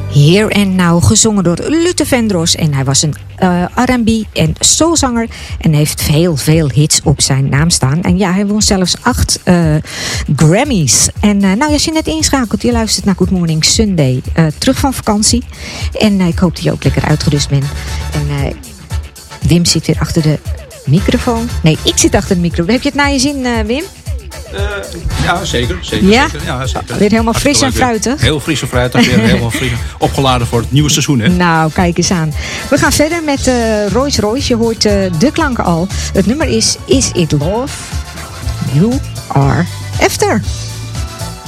Here and Now, gezongen door Luther Vandross. En hij was een R&B en soulzanger en heeft veel hits op zijn naam staan. En ja, hij won zelfs 8 Grammys. En nou, als je net inschakelt, je luistert naar Good Morning Sunday, terug van vakantie. En ik hoop dat je ook lekker uitgerust bent. En Wim zit weer achter de microfoon. Nee, ik zit achter de microfoon. Heb je het naar je zin, Wim? Ja, zeker. Ja? Zeker. Ja, zeker. Weer helemaal fris en fruitig. Heel fris en fruitig. Weer helemaal fris, opgeladen voor het nieuwe seizoen. Hè? Nou, kijk eens aan. We gaan verder met Royce Royce. Je hoort de klanken al. Het nummer is It Love You Are After.